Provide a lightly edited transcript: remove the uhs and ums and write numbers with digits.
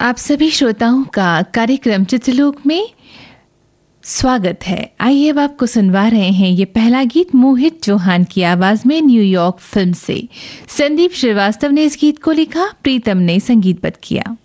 आप सभी श्रोताओं का कार्यक्रम चित्रलोक में स्वागत है। आइए अब आपको सुनवा रहे हैं ये पहला गीत मोहित चौहान की आवाज में न्यूयॉर्क फिल्म से। संदीप श्रीवास्तव ने इस गीत को लिखा, प्रीतम ने संगीतबद्ध किया।